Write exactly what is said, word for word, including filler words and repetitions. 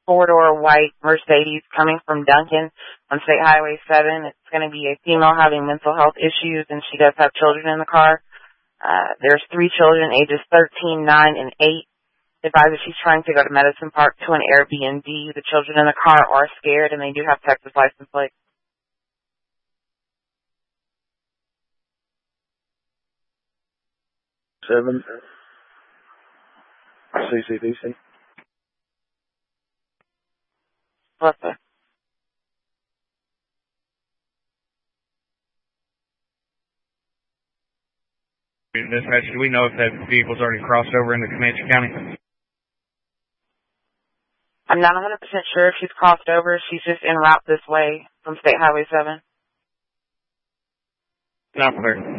four-door white Mercedes coming from Duncan on State Highway seven. It's going to be a female having mental health issues, and she does have children in the car. Uh, there's three children, ages thirteen, nine, and eight. Advises she's trying to go to Medicine Park to an Airbnb. The children in the car are scared, and they do have Texas license plates. Seven. C C D C. What's that? Dispatch, do we know if that vehicle's already crossed over into Comanche County? I'm not one hundred percent sure if she's crossed over. She's just en route this way from State Highway seven. Not for her.